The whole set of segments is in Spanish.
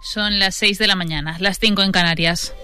Son las 6 de la mañana, las 5 en Canarias.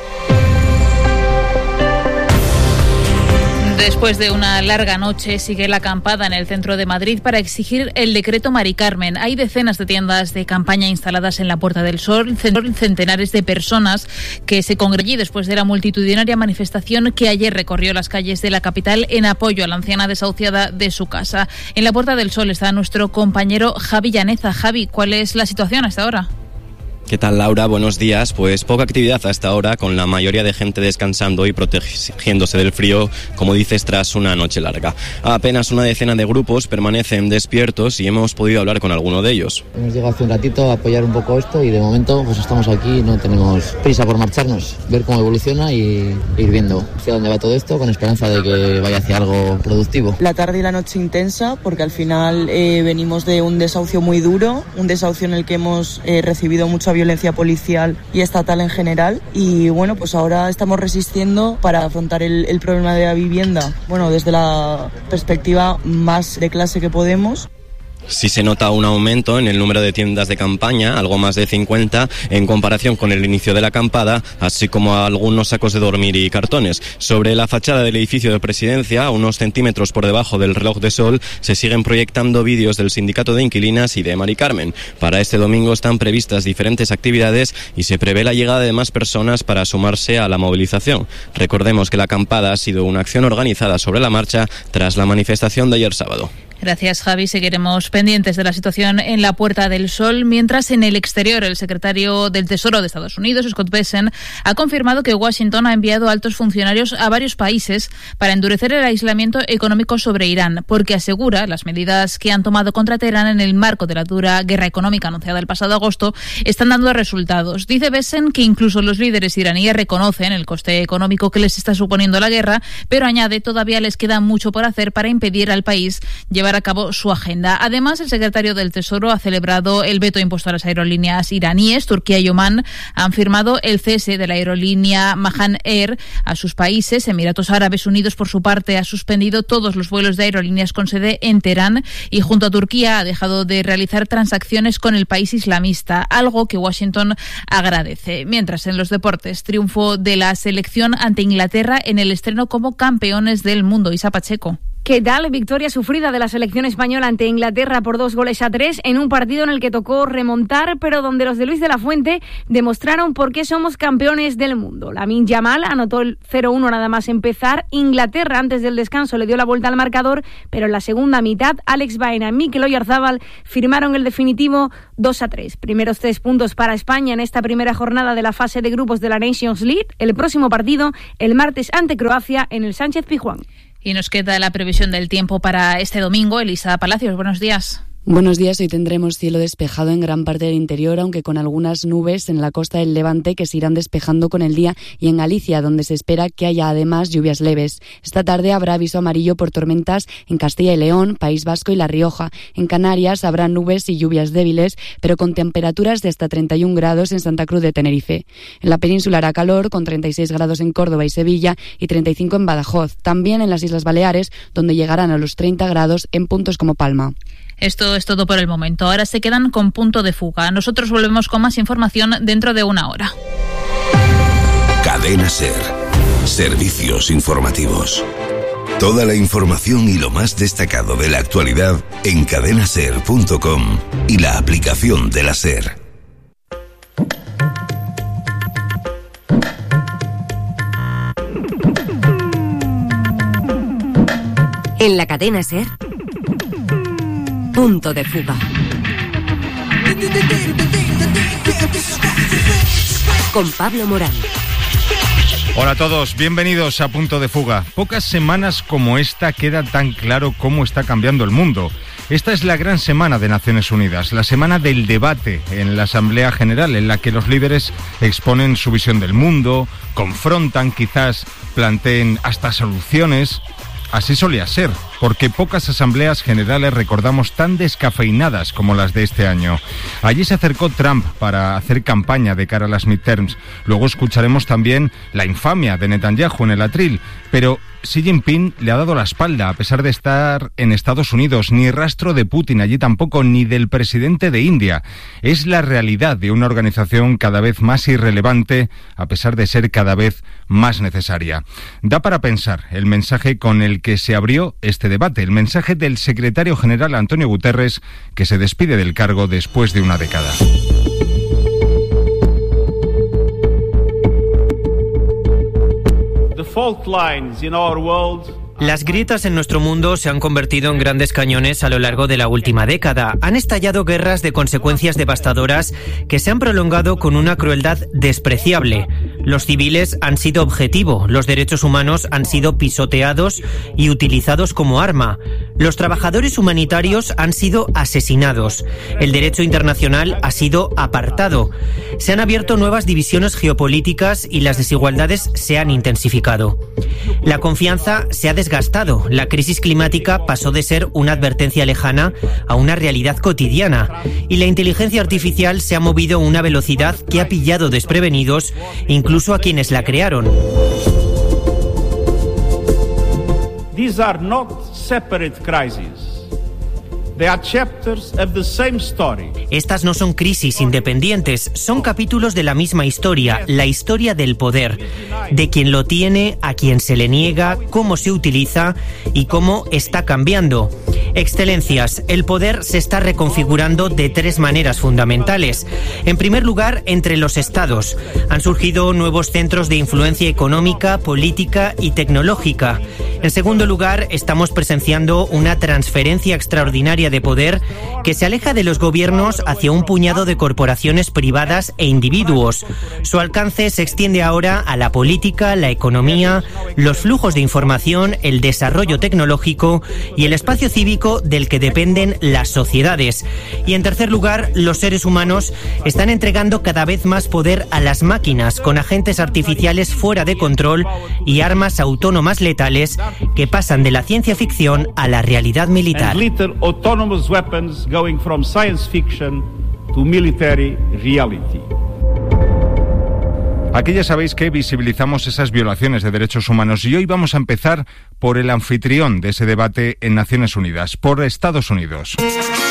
Después de una larga noche, sigue la acampada en el centro de Madrid para exigir el decreto Mari Carmen. Hay decenas de tiendas de campaña instaladas en la Puerta del Sol, centenares de personas que se congregaron allí después de la multitudinaria manifestación que ayer recorrió las calles de la capital en apoyo a la anciana desahuciada de su casa. En la Puerta del Sol está nuestro compañero Javi Llaneza. Javi, ¿cuál es la situación hasta ahora? ¿Qué tal, Laura? Buenos días. Pues poca actividad hasta ahora, con la mayoría de gente descansando y protegiéndose del frío, como dices, tras una noche larga. Apenas una decena de grupos permanecen despiertos y hemos podido hablar con alguno de ellos. Hemos llegado hace un ratito a apoyar un poco esto y de momento pues estamos aquí y no tenemos prisa por marcharnos, ver cómo evoluciona y ir viendo hacia dónde va todo esto, con esperanza de que vaya hacia algo productivo. La tarde y la noche intensa, porque al final venimos de un desahucio muy duro, un desahucio en el que hemos recibido mucha violencia policial y estatal en general, y bueno, pues ahora estamos resistiendo para afrontar el problema de la vivienda, bueno, desde la perspectiva más de clase que podemos. Sí se nota un aumento en el número de tiendas de campaña, algo más de 50 en comparación con el inicio de la acampada, así como algunos sacos de dormir y cartones. Sobre la fachada del edificio de Presidencia, a unos centímetros por debajo del reloj de sol, se siguen proyectando vídeos del Sindicato de Inquilinas y de Mari Carmen. Para este domingo están previstas diferentes actividades y se prevé la llegada de más personas para sumarse a la movilización. Recordemos que la acampada ha sido una acción organizada sobre la marcha tras la manifestación de ayer sábado. Gracias, Javi. Seguiremos pendientes de la situación en la Puerta del Sol. Mientras, en el exterior, el secretario del Tesoro de Estados Unidos, Scott Bessent, ha confirmado que Washington ha enviado altos funcionarios a varios países para endurecer el aislamiento económico sobre Irán, porque asegura las medidas que han tomado contra Teherán en el marco de la dura guerra económica anunciada el pasado agosto están dando resultados. Dice Bessent que incluso los líderes iraníes reconocen el coste económico que les está suponiendo la guerra, pero añade, todavía les queda mucho por hacer para impedir al país llevar a cabo su agenda. Además, el secretario del Tesoro ha celebrado el veto impuesto a las aerolíneas iraníes. Turquía y Omán han firmado el cese de la aerolínea Mahan Air a sus países. Emiratos Árabes Unidos, por su parte, ha suspendido todos los vuelos de aerolíneas con sede en Teherán y, junto a Turquía, ha dejado de realizar transacciones con el país islamista, algo que Washington agradece. Mientras, en los deportes, triunfo de la selección ante Inglaterra en el estreno como campeones del mundo. Isa Pacheco. ¿Qué tal? Victoria sufrida de la selección española ante Inglaterra por 2-3 en un partido en el que tocó remontar, pero donde los de Luis de la Fuente demostraron por qué somos campeones del mundo. Lamine Yamal anotó el 0-1 nada más empezar. Inglaterra antes del descanso le dio la vuelta al marcador, pero en la segunda mitad Alex Baena y Mikel Oyarzabal firmaron el definitivo 2-3. Primeros 3 puntos para España en esta primera jornada de la fase de grupos de la Nations League. El próximo partido el martes ante Croacia en el Sánchez Pizjuán. Y nos queda la previsión del tiempo para este domingo. Elisa Palacios, buenos días. Buenos días, hoy tendremos cielo despejado en gran parte del interior, aunque con algunas nubes en la costa del Levante que se irán despejando con el día, y en Galicia, donde se espera que haya además lluvias leves. Esta tarde habrá aviso amarillo por tormentas en Castilla y León, País Vasco y La Rioja. En Canarias habrá nubes y lluvias débiles, pero con temperaturas de hasta 31 grados en Santa Cruz de Tenerife. En la península hará calor, con 36 grados en Córdoba y Sevilla y 35 en Badajoz. También en las Islas Baleares, donde llegarán a los 30 grados en puntos como Palma. Esto es todo por el momento. Ahora se quedan con Punto de Fuga. Nosotros volvemos con más información dentro de una hora. Cadena SER. Servicios informativos. Toda la información y lo más destacado de la actualidad en cadenaser.com y la aplicación de la SER. En la cadena SER, Punto de Fuga. Con Pablo Morán. Hola a todos, bienvenidos a Punto de Fuga. Pocas semanas como esta queda tan claro cómo está cambiando el mundo. Esta es la gran semana de Naciones Unidas, la semana del debate en la Asamblea General, en la que los líderes exponen su visión del mundo, confrontan, quizás planteen hasta soluciones. Así solía ser. porque pocas asambleas generales recordamos tan descafeinadas como las de este año. Allí se acercó Trump para hacer campaña de cara a las midterms. Luego escucharemos también la infamia de Netanyahu en el atril, pero Xi Jinping le ha dado la espalda a pesar de estar en Estados Unidos. Ni rastro de Putin allí tampoco, ni del presidente de India. Es la realidad de una organización cada vez más irrelevante a pesar de ser cada vez más necesaria. Da para pensar el mensaje con el que se abrió este debate, el mensaje del secretario general Antonio Guterres, que se despide del cargo después de una década. Las grietas en nuestro mundo se han convertido en grandes cañones a lo largo de la última década. Han estallado guerras de consecuencias devastadoras que se han prolongado con una crueldad despreciable. Los civiles han sido objetivo, los derechos humanos han sido pisoteados y utilizados como arma. Los trabajadores humanitarios han sido asesinados. El derecho internacional ha sido apartado. Se han abierto nuevas divisiones geopolíticas y las desigualdades se han intensificado. La confianza se ha desgastado. La crisis climática pasó de ser una advertencia lejana a una realidad cotidiana. Y la inteligencia artificial se ha movido a una velocidad que ha pillado desprevenidos incluso a quienes la crearon. These are not separate crises. They are chapters of the same story. Estas no son crisis independientes, son capítulos de la misma historia, la historia del poder, de quien lo tiene, a quien se le niega, cómo se utiliza y cómo está cambiando. Excelencias, el poder se está reconfigurando de tres maneras fundamentales. En primer lugar, entre los estados. Han surgido nuevos centros de influencia económica, política y tecnológica. En segundo lugar, estamos presenciando una transferencia extraordinaria de poder que se aleja de los gobiernos hacia un puñado de corporaciones privadas e individuos. Su alcance se extiende ahora a la política, la economía, los flujos de información, el desarrollo tecnológico y el espacio cívico del que dependen las sociedades. Y en tercer lugar, los seres humanos están entregando cada vez más poder a las máquinas, con agentes artificiales fuera de control y armas autónomas letales que pasan de la ciencia ficción a la realidad militar. Autonomous weapons going from science fiction to military reality. Aquí ya sabéis que visibilizamos esas violaciones de derechos humanos y hoy vamos a empezar por el anfitrión de ese debate en Naciones Unidas, por Estados Unidos.